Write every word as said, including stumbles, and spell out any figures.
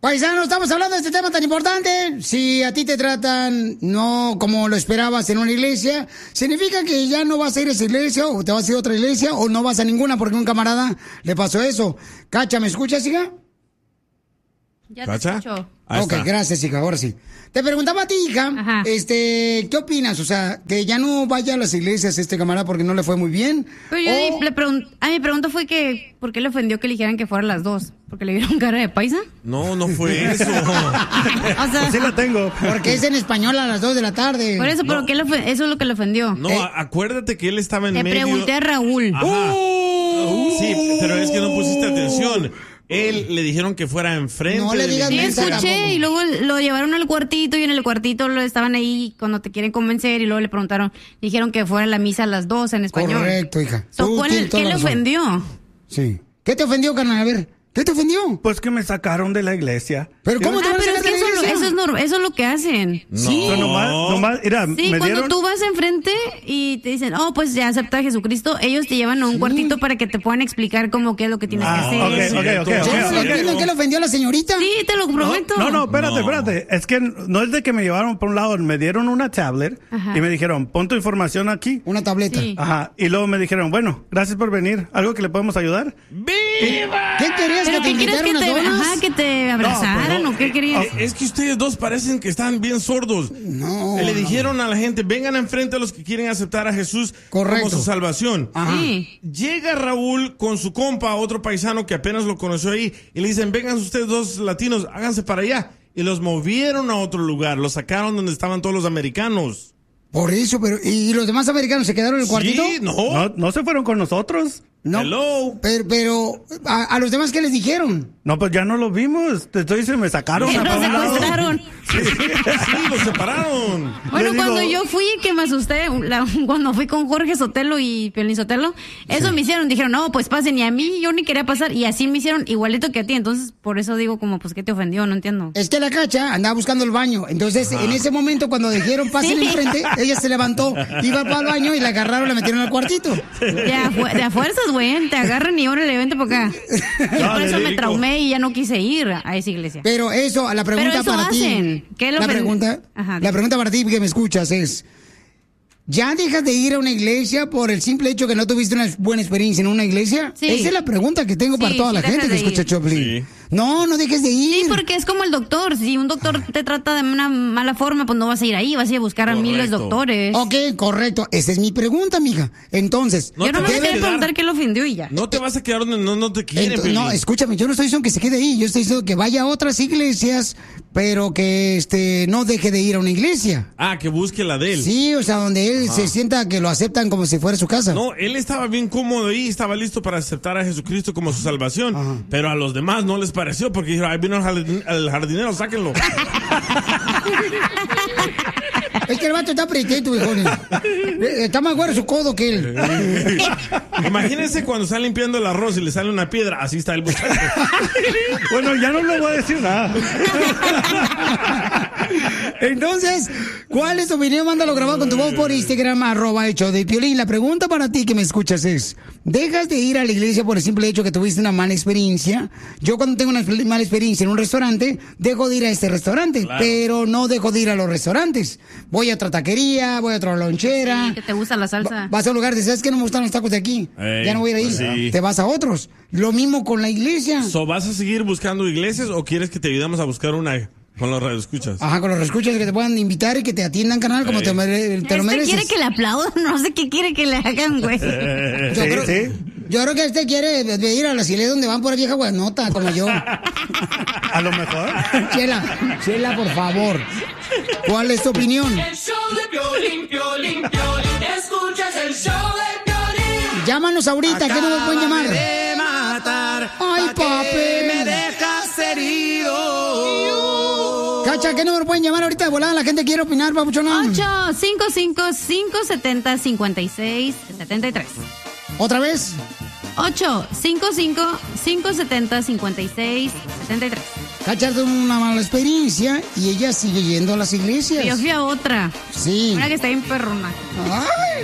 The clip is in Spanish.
Paisano, estamos hablando de este tema tan importante. Si a ti te tratan no como lo esperabas en una iglesia, ¿significa que ya no vas a ir a esa iglesia o te vas a ir a otra iglesia o no vas a ninguna porque a un camarada le pasó eso? Cacha, ¿me escuchas, hija? Ya te ¿Cacha? escucho. Ahí ok, está. Gracias, hija, ahora sí. Te preguntaba a ti, hija, Ajá. este, ¿qué opinas? O sea, que ya no vaya a las iglesias este camarada porque no le fue muy bien. Pero yo o... le pregun- a mi pregunta fue que, ¿por qué le ofendió que le dijeran que fueran las dos? ¿Porque le vieron cara de paisa? No, no fue eso. O sea, sí la tengo. Porque es en español a las dos de la tarde. Por eso, pero No. ¿qué le ofen- eso es lo que le ofendió. No, Eh. a- acuérdate que él estaba en Te medio... pregunté a Raúl. Ajá. Uh. Sí, pero es que no pusiste atención. Él le dijeron que fuera enfrente. No le de digas la Sí, iglesia. escuché y luego lo llevaron al cuartito y en el cuartito lo estaban ahí cuando te quieren convencer y luego le preguntaron, dijeron que fuera a la misa a las dos en español. Correcto, hija. So, Tú ¿cuál- tienes toda ¿Qué la le razón. ofendió? Sí. ¿Qué te ofendió, carnal? A ver, ¿qué te ofendió? Pues que me sacaron de la iglesia. ¿Pero cómo te Ah, van a pero es sacar que de la eso, lo- iglesia? eso es norm- eso es lo que hacen. Sí. Pero nomás, nomás, mira, Sí, me cuando dieron... tú vas enfrente y te dicen, oh, pues ya acepta a Jesucristo, ellos te llevan a un cuartito para que te puedan explicar cómo qué es lo que tienes Ah, que hacer. ok, ok, ok, Yo ok, no ok. entiendo qué le ofendió a la señorita. Sí, te lo prometo. No, no, espérate, No. espérate. Es que no es de que me llevaron por un lado, me dieron una tablet Ajá. y me dijeron, pon tu información aquí. Una tableta. Sí. Ajá. Y luego me dijeron, bueno, gracias por venir. ¿Algo que le podemos ayudar? ¡Viva! ¿Qué querías? ¿Pero ¿Que te qué quieres invitaran que unas te, donas? ajá, que te abrazaran no. o qué querías? Eh, Es que ustedes dos parecen que están bien sordos. No, Le no. dijeron a la gente, vengan enfrente a los que quieren aceptar a Jesús Correcto. como su salvación. Ajá. Sí. Llega Raúl con su compa, otro paisano que apenas lo conoció ahí, y le dicen, vengan ustedes dos latinos, háganse para allá. Y los movieron a otro lugar, los sacaron donde estaban todos los americanos. Por eso, pero ¿y los demás americanos se quedaron en el cuartito? Sí, no. No, no se fueron con nosotros. No. Hello. Pero, pero ¿a, a los demás qué les dijeron? No, pues ya no los vimos. Te estoy diciendo, me sacaron. Y a nos pa' un lado. secuestraron. Sí, sí, los separaron. Bueno, Le digo- cuando yo fui, que me asusté, la- cuando fui con Jorge Sotelo y Piolín Sotelo, eso me hicieron, dijeron, no, pues pasen, y a mí yo ni quería pasar, y así me hicieron igualito que a ti, entonces por eso digo como, pues, ¿qué te ofendió? No entiendo. Es que la Cacha andaba buscando el baño. Entonces, en ese momento, cuando dijeron pasen Sí. enfrente, ella se levantó, iba para el baño y la agarraron y la metieron al cuartito. Ya, fu- de a fuerzas, güey, te agarran y órale, vente para acá. Yo No, por le eso me digo. traumé y ya no quise ir a esa iglesia. Pero eso, la pregunta Pero eso para hacen. ti. ¿Qué lo la ven- pregunta, Ajá, la dime. pregunta para ti que me escuchas es: ¿ya dejas de ir a una iglesia por el simple hecho que no tuviste una buena experiencia en una iglesia? Sí. Esa es la pregunta que tengo para Sí, toda sí la gente dejas que de escucha ir. Choplin. Sí. No, no dejes de ir. Sí, porque es como el doctor. Si un doctor te trata de una mala forma, pues no vas a ir ahí, vas a ir a buscar a Correcto. miles de doctores. Ok, correcto. Esa es mi pregunta, mija. Entonces, No Yo te no me vas a quería quedar. preguntar qué lo ofendió y ya. No te vas a quedar donde no, no te quieren. ento- no, Piolín. escúchame, yo no estoy diciendo que se quede ahí, yo estoy diciendo que vaya a otras iglesias, pero que este no deje de ir a una iglesia. Ah, que busque la de él. Sí, o sea, donde él se sienta que lo aceptan como si fuera su casa. No, él estaba bien cómodo ahí, estaba listo para aceptar a Jesucristo como su salvación, Ajá. pero a los demás no les pareció porque dijeron, ahí vino el jardin- el jardinero, sáquenlo. Es que el vato está pretito, hijo. Está más güero su codo que él. Imagínense cuando está limpiando el arroz y le sale una piedra, así está el muchacho. Bueno, ya no le voy a decir nada. Entonces, ¿cuál es tu opinión? Mándalo grabado con tu voz por Instagram, arroba hecho de Piolín. La pregunta para ti que me escuchas es: ¿dejas de ir a la iglesia por el simple hecho que tuviste una mala experiencia? Yo cuando tengo una exper- mala experiencia en un restaurante, dejo de ir a este restaurante, Claro. pero no dejo de ir a los restaurantes. Voy a otra taquería, voy a otra lonchera. Sí, que te gusta la salsa. Va- Vas a un lugar, dices, ¿sabes qué? No me gustan los tacos de aquí. Ey, Ya no voy a ir ahí. sí. Te vas a otros. Lo mismo con la iglesia. So, ¿vas a seguir buscando iglesias o quieres que te ayudemos a buscar una con los radioescuchas? Ajá, con los escuchas que te puedan invitar y que te atiendan, canal, como Ey. te, mere- te lo Este mereces. quiere que le aplaudan, no sé qué quiere que le hagan, güey. Yo, Sí, creo, sí. yo creo que este quiere de- de ir a las iglesias donde van por vieja guanota, como yo. A lo mejor. Chela, Chela, por favor. ¿Cuál es tu opinión? El show de Piolín, Piolín, Piolín. Escuchas el show de Piolín. Llámanos ahorita, ¿qué número pueden llamar? de matar. Ay, ¿pa' qué papi. me dejas herido? Cacha, ¿qué número pueden llamar ahorita de volada? La gente quiere opinar, papuchona. ocho cinco cinco cinco siete cero cinco seis siete tres. ¿Otra vez? ocho cinco cinco cinco siete cero cinco seis siete tres. Cacha tuvo una mala experiencia y ella sigue yendo a las iglesias. Yo fui a otra. Sí. Una que está bien perrona. Ay,